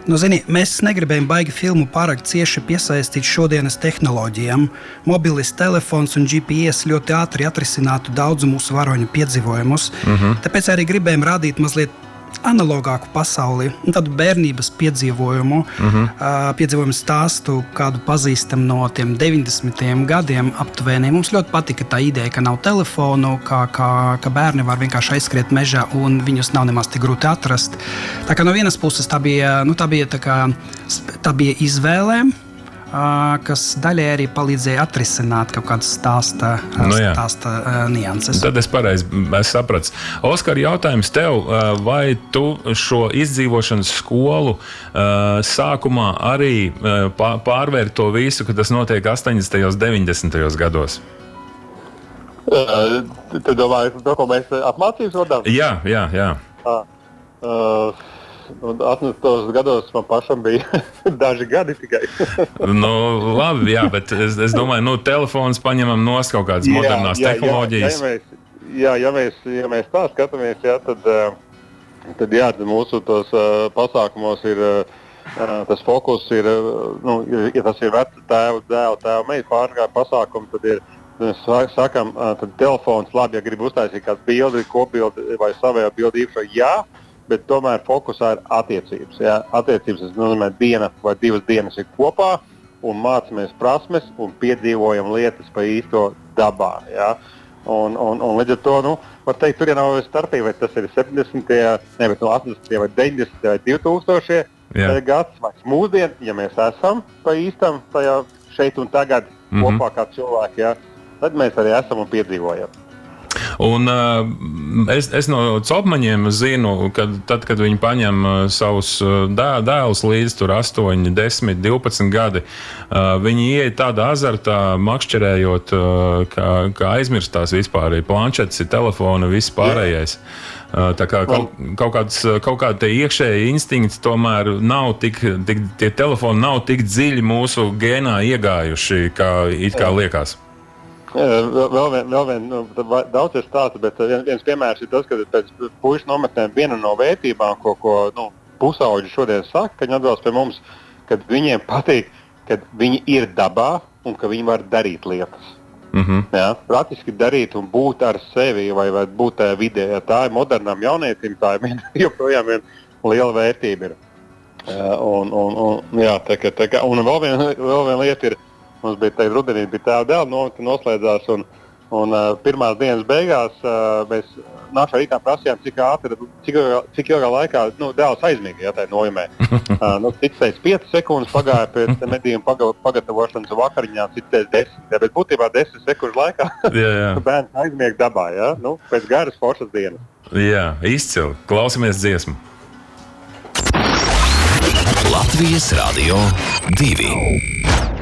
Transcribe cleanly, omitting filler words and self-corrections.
Zini, mēs negribējām baigi filmu pārāk cieši piesaistīt šodienas tehnoloģijām. Mobilis telefons un GPS ļoti ātri atrisinātu daudzu mūsu varoņu piedzīvojumus. Tāpēc arī gribējām rādīt mazliet analogāku pasauli, tādu bērnības piedzīvojumu, piedzīvojumu stāstu, kādu pazīstam no tiem 90. gadiem aptuveni. Mums ļoti patika tā ideja, ka nav telefonu, ka bērni var vienkārši aizskriet mežā un viņus nav nemaz tik grūti atrast. Tā kā no vienas puses tā bija izvēle, kas daļai arī palīdzēja atrisināt kaut kādas stāsta nianses. Tad es pareizi sapratu. Oskar, jautājums tev, vai tu šo izdzīvošanas skolu sākumā arī pārvērt to visu, ka tas notiek 80. un 90. gados? Tu domāji, to, ko mēs apmācības vadām? Jā. 80. gados man pašam bija daži gadi tikai. Labi, jā, bet es domāju, telefons paņemam nost kaut kādas modernās tehnoloģijas. Ja mēs tā skatāmies, tad mūsu tos pasākumos ir, tas fokus ir, ja tas ir veca tēva meitu pārgāja pasākumu, tad ir, mēs sakam, tad telefons, labi, ja grib uztaisīt kāds bildi, kopbildi vai savējo bildi īpašo, bet tomēr fokusā ir attiecības. Jā. Attiecības, tas nozīmē, diena vai 2 dienas ir kopā un mācāmies prasmes un piedzīvojam lietas pa īsto dabā. Jā. Un līdz ar to, var teikt, tur nav starpība, vai tas ir 70. Ne, bet 80. vai 90. vai 2000. gads vai mūsdien, ja mēs esam pa īstam tajā šeit un tagad kopā kā cilvēki, jā, tad mēs arī esam un piedzīvojam. Un es no copmaņiem zinu, ka tad, kad viņi paņem savus dēlus līdz tur 8, 10, 12 gadi, viņi ieeja tādā azartā, makšķerējot, ka aizmirstās vispār planšetes, telefoni, viss pārējais. Tā kā kaut kādi tie iekšēji instinkti tomēr nav tie telefoni nav tik dziļi mūsu gēnā iegājuši, kā liekas. Vēl vien, daudz ir stāsta, bet viens piemērs ir tas, ka pēc puišu nometnēm viena no vērtībām, ko pusauģi šodien saka, ka viņi atbilst pie mums, kad viņiem patīk, ka viņi ir dabā un ka viņi var darīt lietas. Jā, praktiski darīt un būt ar sevi vai būt tajā vidē. Ja tā ir modernām jaunietim, tā ir joprojām viena liela vērtība. Un vēl viena lieta ir, mums bija rudenī, tēva dēla nometne noslēdzās, un pirmās dienas beigās mēs nākšā rītā prasījām, cik ilgā laikā dēls aizmiga, tajā nojumē. Cits teica 5 sekundes pagāja pēc medījuma pagatavošanas vakariņā, cits teica 10. Bet būtībā 10 sekundes laikā bērns aizmiega dabā, pēc garas foršas dienas. Jā, izcili. Klausamies dziesmu. Latvijas Radio 2.